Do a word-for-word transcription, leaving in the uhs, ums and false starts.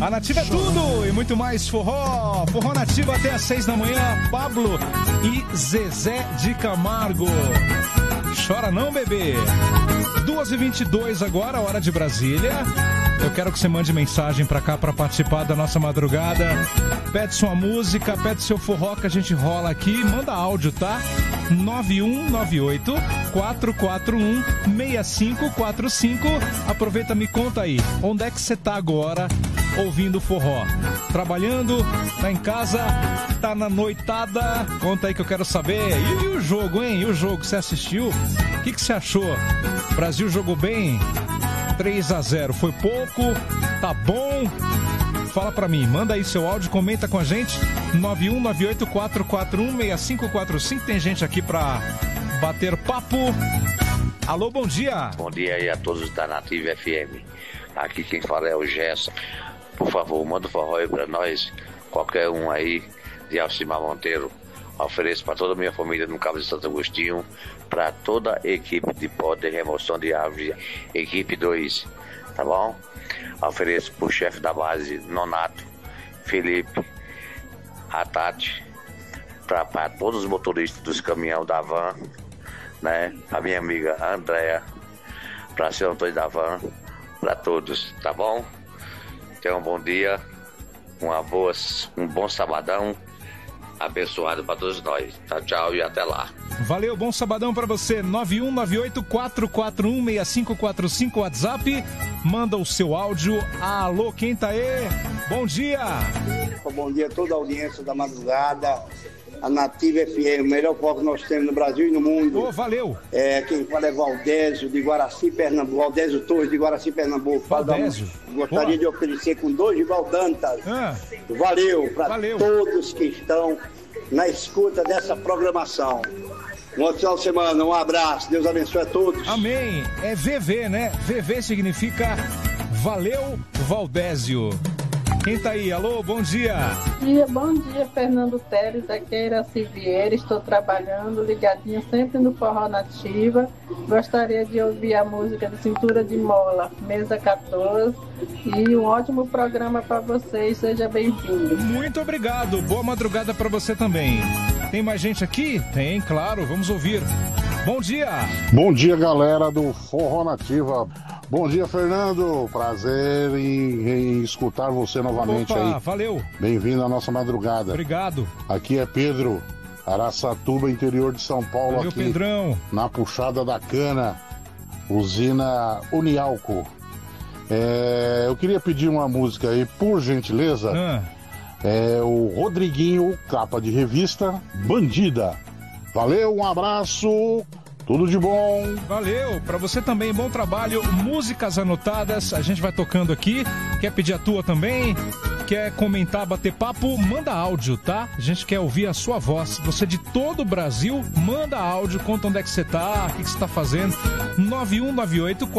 A Nativa é tudo e muito mais forró. Forró Nativa até às seis da manhã. Pablo e Zezé de Camargo. Chora não, bebê. duas e vinte e dois agora, hora de Brasília. Eu quero que você mande mensagem pra cá pra participar da nossa madrugada. Pede sua música, pede seu forró que a gente rola aqui. Manda áudio, tá? nove um nove oito, quatro quatro um, seis cinco quatro cinco. Aproveita, me conta aí. Onde é que você tá agora ouvindo forró? Trabalhando? Tá em casa? Tá na noitada? Conta aí que eu quero saber. E, e o jogo, hein? E o jogo? Você assistiu? O que, que você achou? O Brasil jogou bem? três a zero. Foi pouco? Tá bom? Fala pra mim, manda aí seu áudio, comenta com a gente. nove um nove oito, quatro quatro um, seis cinco quatro cinco. Tem gente aqui pra bater papo. Alô, bom dia. Bom dia aí a todos da Nativa F M. Aqui quem fala é o Gerson. Por favor, manda o forró aí pra nós. Qualquer um aí de Alcimar Monteiro. Ofereço para toda a minha família no Cabo de Santo Agostinho, para toda a equipe de poda e remoção de árvores, equipe dois, tá bom? Ofereço para o chefe da base, Nonato, Felipe, a Tati, para todos os motoristas dos caminhões da van, né? A minha amiga Andréa, para seu Antônio da van, para todos, tá bom? Tenham um bom dia, uma boa, um bom sabadão. Abençoado para todos nós. Tchau, tchau e até lá. Valeu, bom sabadão para você. nove um nove oito, quatro quatro um, seis cinco quatro cinco WhatsApp. Manda o seu áudio. Alô, quem tá aí? Bom dia. Bom dia a toda a audiência da madrugada. A Nativa F M, o melhor foco que nós temos no Brasil e no mundo. Oh, valeu. É, quem fala é Valdésio, de Guaraci, Pernambuco. Valdésio Torres, de Guaraci, Pernambuco. Valdésio. Gostaria Boa. de oferecer com dois de Valdantas. Ah. Valeu para todos que estão na escuta dessa programação. Um outro final de semana, um abraço, Deus abençoe a todos. Amém. É V V, né? V V significa Valeu, Valdésio. Quem tá aí? Alô, bom dia. Bom dia, bom dia, Fernando Teres, aqui é Iraci Vieira, estou trabalhando, ligadinho sempre no Forró Nativa. Gostaria de ouvir a música de Cintura de Mola, Mesa quatorze, e um ótimo programa para vocês, seja bem-vindo. Muito obrigado, boa madrugada para você também. Tem mais gente aqui? Tem, claro, vamos ouvir. Bom dia. Bom dia, galera do Forró Nativa. Bom dia, Fernando. Prazer em, em escutar você novamente. Opa, aí. Valeu. Bem-vindo à nossa madrugada. Obrigado. Aqui é Pedro, Araçatuba, interior de São Paulo. Valeu, aqui, Pedrão. Na puxada da cana, usina Unialco. É, eu queria pedir uma música aí, por gentileza. Ah. É o Rodriguinho, capa de revista, Bandida. Valeu, um abraço. Tudo de bom. Valeu, pra você também, bom trabalho. Músicas anotadas, a gente vai tocando aqui. Quer pedir a tua também? Quer comentar, bater papo? Manda áudio, tá? A gente quer ouvir a sua voz. Você de todo o Brasil, manda áudio, conta onde é que você tá, o que, que você tá fazendo. nove um nove oito